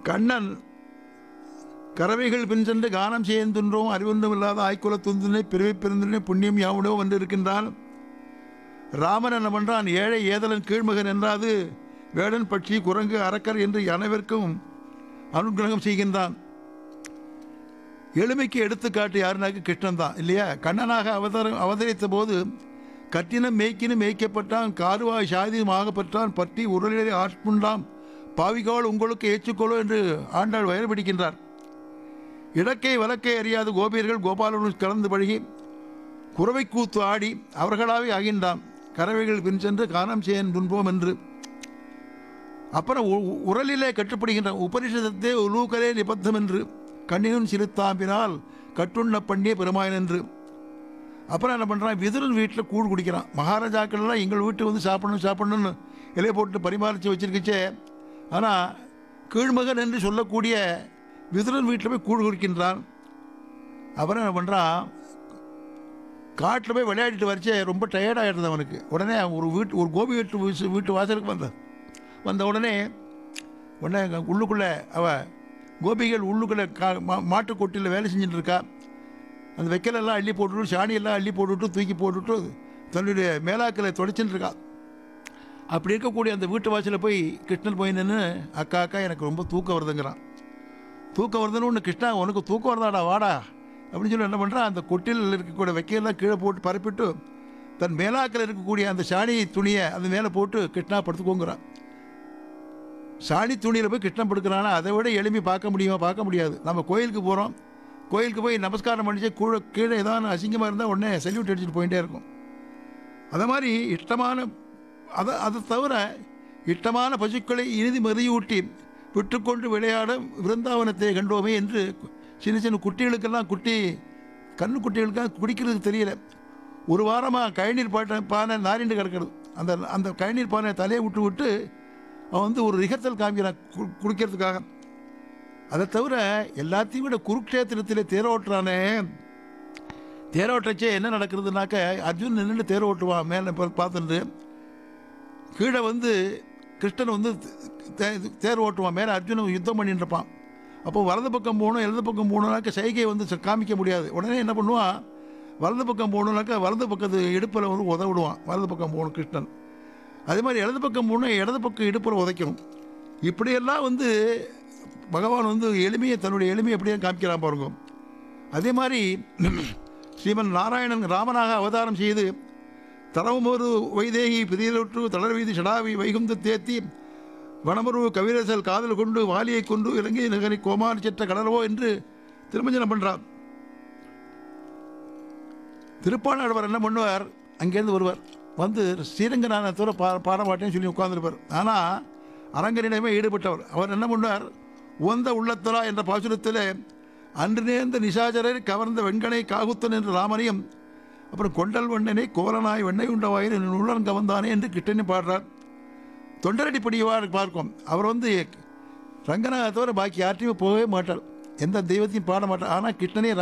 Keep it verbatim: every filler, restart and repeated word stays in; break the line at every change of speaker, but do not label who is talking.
கண்ணன் கறவைகள் பின் சென்று கானம் செய்கின்றோம் அறிவொன்றும் இல்லாத ஆய்க்குல துந்தினை பிறவி பிறந்தினை புண்ணியம் யாவுடோ வந்து இருக்கின்றான். ராமன் என்ன பண்ணுறான், ஏழை ஏதலன் கீழ்மகன் என்றாது வேடன் பட்சி குரங்கு அரக்கர் என்று அனைவருக்கும் அனுகிரகம் செய்கின்றான். எளிமைக்கு எடுத்துக்காட்டு யாருனாக்க கிருஷ்ணன் தான் இல்லையா? கண்ணனாக அவதரம் அவதரித்த போது கட்டினம் மேய்க்கினும் மேய்க்கப்பட்டான், காருவாய் சாதியுமாக பெற்றான், பற்றி உரலிலே ஆட்புண்டாம் பாவிகால் உங்களுக்கு ஏற்றுக்கொள்ளோ என்று ஆண்டாள் வயல் பிடிக்கின்றார். இடக்கை வழக்கை அறியாத கோபியர்கள் கோபாலனுடன் கலந்து பழகி குறவை கூத்து ஆடி அவர்களாவே ஆகின்றான். கறவைகள் பின் சென்று கானம் செய்யன் துன்போம் என்று. அப்புறம் உரலிலே கட்டுப்படுகின்ற உபனிஷதத்தே உலூக்கலே நிபத்தம் என்று கண்ணினும் சிறுத்தாம்பினால் கட்டுண்ண பண்ணிய பெருமாயன் என்று. அப்புறம் என்ன பண்ணுறான், விதுரன் வீட்டில் கூழ் குடிக்கிறான். மகாராஜாக்கள்லாம் எங்கள் வீட்டு வந்து சாப்பிடணும் சாப்பிடணும்னு இலையை போட்டு பரிமாறித்து வச்சிருக்கச்சே, ஆனால் கீழ்மகன் என்று சொல்லக்கூடிய விதுரன் வீட்டில் போய் கூழ் குடிக்கின்றான். அப்புறம் என்ன பண்ணுறான், காட்டில் போய் விளையாடிட்டு வரைச்சே ரொம்ப டயர்டாகிடுது அவனுக்கு. உடனே ஒரு வீட்டு ஒரு கோபி வீட்டு வீட்டு வாசலுக்கு வந்த வந்த உடனே உடனே உள்ளுக்குள்ளே அவ கோபிகள் உள்ளுக்குள்ளே கா மா மாட்டுக்கொட்டியில் வேலை செஞ்சுட்டு இருக்கா. அந்த வைக்கலெல்லாம் அள்ளி போட்டுவிட்டு சாணியெல்லாம் அள்ளி போட்டுவிட்டு தூக்கி போட்டுவிட்டு தன்னுடைய மேலாக்களை தொடச்சின்னு இருக்கா. அப்படி இருக்கக்கூடிய அந்த வீட்டு வாசலில் போய் கிருஷ்ணன் போய் நின்று, அக்கா அக்கா எனக்கு ரொம்ப தூக்கம் வருதுங்கிறான். தூக்கம் வருதுன்னு ஒன்று, கிருஷ்ணா உனக்கு தூக்கம் வருதாடா வாடா அப்படின்னு சொல்லி என்ன பண்ணுறான், அந்த கொட்டில் இருக்கக்கூடிய வைக்கையெல்லாம் கீழே போட்டு பரப்பிட்டு தன் மேலாக்கில் இருக்கக்கூடிய அந்த சாணி துணியை அந்த மேலே போட்டு கிருஷ்ணா படுத்துக்கோங்கிறான். சாணி துணியில் போய் கிருஷ்ணன் படுக்கிறானா, அதை விட எளிமை பார்க்க முடியுமா? பார்க்க முடியாது. நம்ம கோயிலுக்கு போகிறோம், கோயிலுக்கு போய் நமஸ்காரம் பண்ணிச்சு கீழே கீழே ஏதாவது அசிங்கமாக இருந்தால் உடனே சல்யூட் அடிச்சுட்டு போயிட்டே இருக்கும். அதை மாதிரி இஷ்டமான அதை அதை தவிர இஷ்டமான பசுக்களை இறுதி மறியூட்டி விட்டுக்கொண்டு விளையாட விருந்தாவனத்தை கண்டோமே என்று சின்ன சின்ன குட்டிகளுக்கெல்லாம் குட்டி கண்ணு குட்டிகளுக்காக குடிக்கிறதுக்கு தெரியல. ஒரு வாரமாக கழநீர் பாட்ட பானை நாரிண்டு கிடக்கிறது. அந்த அந்த கழநீர் பானை தலையை விட்டு விட்டு அவன் வந்து ஒரு ரிகர்சல் காமிக்கிறான் கு குடிக்கிறதுக்காக. அதை தவிர எல்லாத்தையும் விட குருக்ஷேத்திரத்தில் தேரோட்டுறானே, தேரோட்டச்சே என்ன நடக்கிறதுனாக்க அர்ஜுன் நின்று தேர் ஓட்டுவான். மேலே பார்த்துட்டு கீழே வந்து கிருஷ்ணன் வந்து தேர் ஓட்டுவான், மேலே அர்ஜுனன் யுத்தம் பண்ணிட்டு இருப்பான். அப்போ வலது பக்கம் போகணும் இடது பக்கம் போகணுனாக்க சைகை வந்து காமிக்க முடியாது. உடனே என்ன பண்ணுவான், வலது பக்கம் போகணுனாக்கா வலது பக்கத்து இடுப்பில் வந்து உதவிடுவான். வலது பக்கம் போகணும் கிருஷ்ணன். அதே மாதிரி இடது பக்கம் போகணும் இடது பக்கம் இடுப்பில் உதைக்கணும். இப்படியெல்லாம் வந்து பகவான் வந்து எளிமையை தன்னுடைய எளிமையை எப்படியே காமிக்கிறான் பாருங்க. அதே மாதிரி ஸ்ரீமன் நாராயணன் ராமனாக அவதாரம் செய்து தரவுமொரு வைதேகி பிரியலொற்று தளர்வீதி ஷடாவி வைகுந்த தேத்தி வனமரு கவிரசல் காதல் கொண்டு வாலியை கொண்டு இலங்கை நகரை கோமாரி செற்ற கடலவோ என்று திருமஞ்சனம் பண்ணுறார். திருப்பாணாழ்வார் என்ன பண்ணுவார், அங்கேருந்து வருவார், வந்து ஸ்ரீரங்கநாதத்தோட பா பாட மாட்டேன்னு சொல்லி உட்கார்ந்துருப்பார். ஆனால் அரங்கனிடமே ஈடுபட்டவர். அவர் என்ன பண்ணுவார், உவந்த உள்ளத்தலா என்ற பாசுரத்தில் அன்று நேர்ந்த நிசாச்சரரை கவர்ந்த வெண்கனை காகுத்தன் என்ற ராமனையும், அப்புறம் கொண்டல் வண்ணனை கோலனாய் வெண்ணெய் உண்டவாயின் என் உள்ளன் கவர்ந்தானே என்று கிட்டனி பாடுறார். தொண்டரடி படிவார் பார்க்கும். அவர் வந்து ரங்கநாதத்தோட பாக்கி யார்ட்டையும் போகவே மாட்டார், எந்த தெய்வத்தையும் பாட மாட்டார். ஆனால் கிருஷ்ணனே